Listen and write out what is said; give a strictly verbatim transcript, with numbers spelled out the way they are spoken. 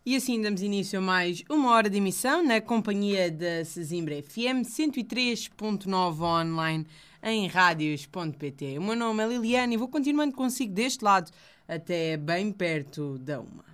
E assim damos início a mais uma hora de emissão na companhia da Sesimbra F M cento e três ponto nove online em rádios ponto pt. O meu nome é Liliana e vou continuando consigo deste lado até bem perto da uma.